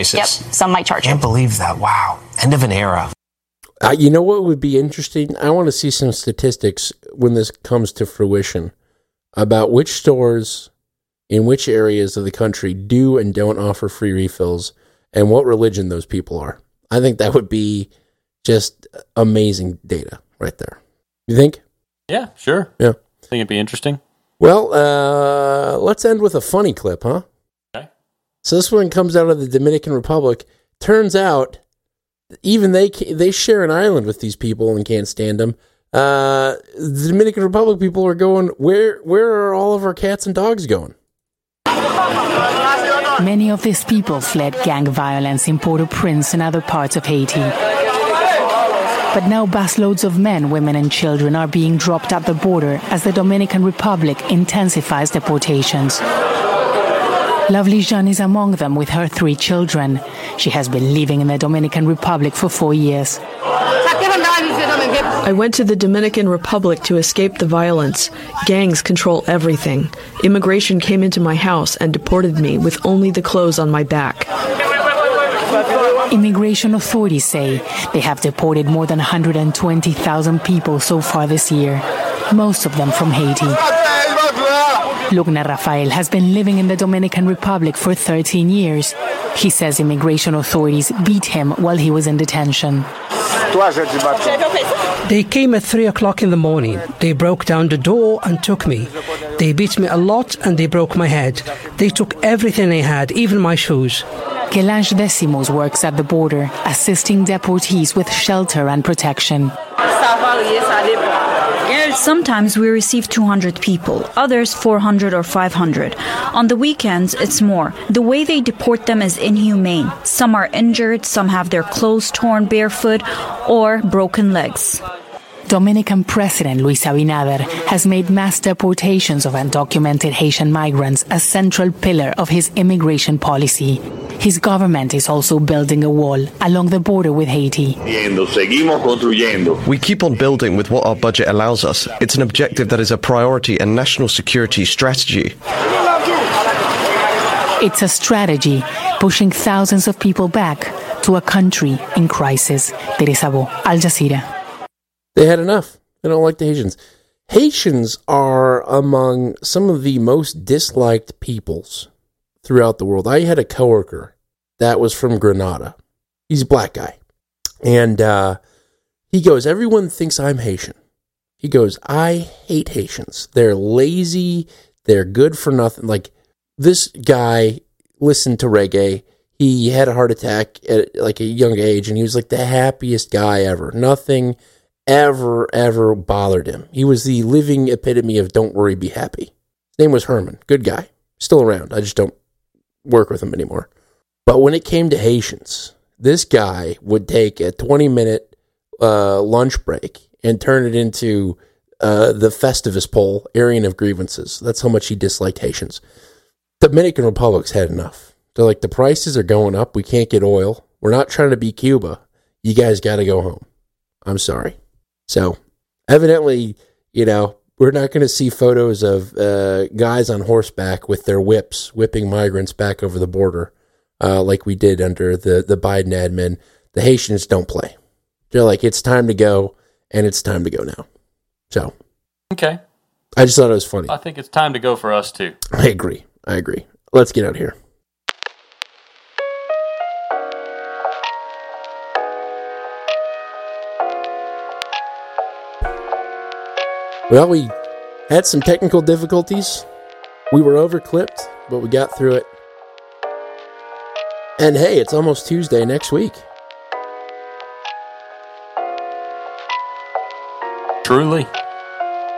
Yep, some might charge you. Can't believe that. Wow. End of an era. You know what would be interesting? I want to see some statistics when this comes to fruition about which stores in which areas of the country do and don't offer free refills and what religion those people are. I think that would be just amazing data right there. You think? Yeah, sure. Yeah. I think it'd be interesting. Well, let's end with a funny clip, huh? Okay. So this one comes out of the Dominican Republic. Turns out, even they share an island with these people and can't stand them. The Dominican Republic people are going, where are all of our cats and dogs going? Many of these people fled gang violence in Port-au-Prince and other parts of Haiti. But now busloads of men, women and children are being dropped at the border as the Dominican Republic intensifies deportations. Lovely Jeanne is among them with her 3 children. She has been living in the Dominican Republic for 4 years. I went to the Dominican Republic to escape the violence. Gangs control everything. Immigration came into my house and deported me with only the clothes on my back. Immigration authorities say they have deported more than 120,000 people so far this year, most of them from Haiti. Lugner Rafael has been living in the Dominican Republic for 13 years. He says immigration authorities beat him while he was in detention. They came at 3 o'clock in the morning. They broke down the door and took me. They beat me a lot and they broke my head. They took everything I had, even my shoes. Kelange Decimos works at the border, assisting deportees with shelter and protection. Sometimes we receive 200 people, others 400 or 500. On the weekends, it's more. The way they deport them is inhumane. Some are injured, some have their clothes torn barefoot, or broken legs. Dominican President Luis Abinader has made mass deportations of undocumented Haitian migrants a central pillar of his immigration policy. His government is also building a wall along the border with Haiti. We keep on building with what our budget allows us. It's an objective that is a priority and national security strategy. It's a strategy pushing thousands of people back to a country in crisis. Teresa Bo, Al Jazeera. They had enough. They don't like the Haitians. Haitians are among some of the most disliked peoples throughout the world. I had a coworker that was from Grenada. He's a black guy. And he goes, everyone thinks I'm Haitian. He goes, I hate Haitians. They're lazy. They're good for nothing. Like, this guy listened to reggae. He had a heart attack at like a young age, and he was like the happiest guy ever. Nothing ever bothered him. He was the living epitome of don't worry, be happy. His name was Herman. Good guy. Still around. I just don't work with him anymore. But when it came to Haitians, this guy would take a 20-minute lunch break and turn it into the Festivus poll, airing of grievances. That's how much he disliked Haitians. Dominican Republic's had enough. They're like, the prices are going up. We can't get oil. We're not trying to be Cuba. You guys got to go home. I'm sorry. So, evidently, we're not going to see photos of guys on horseback with their whips whipping migrants back over the border like we did under the Biden admin. The Haitians don't play. They're like, it's time to go, and it's time to go now. So, okay. I just thought it was funny. I think it's time to go for us, too. I agree. Let's get out of here. Well, we had some technical difficulties. We were overclipped, but we got through it. And hey, it's almost Tuesday next week. Truly.